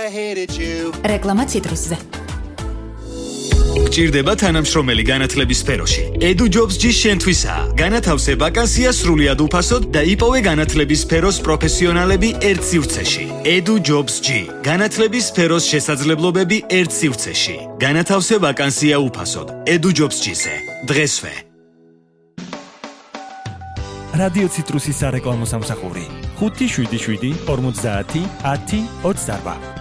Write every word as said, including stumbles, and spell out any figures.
I hated you. რეკლამა ციტრუსზე. გჭირდება თანამშრომელი განათლების სფეროში. Edu Jobs G შენთვისაა. განათავსე ვაკანსია სრულიად უფასოდ და იპოვე განათლების სფეროს პროფესიონალები ერთ სივრცეში. Edu Jobs G. განათლების სფეროს შესაძლებლობები ერთ სივრცეში. განათავსე ვაკანსია უფასოდ. Edu Jobs G-ზე. დღესვე. რადიო ციტრუსის სარეკლამო სამსახური ხუთი შვიდი შვიდი ორმოცდაათი ათი ოცდაარბა